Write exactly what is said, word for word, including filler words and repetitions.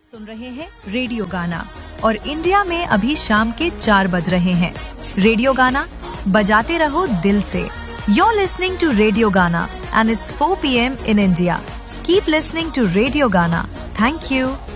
सुन रहे हैं रेडियो गाना और इंडिया में अभी शाम के चार बज रहे हैं। रेडियो गाना बजाते रहो दिल से। You're listening to Radio Gana and it's four p m in India. Keep listening to Radio Gana. Thank you.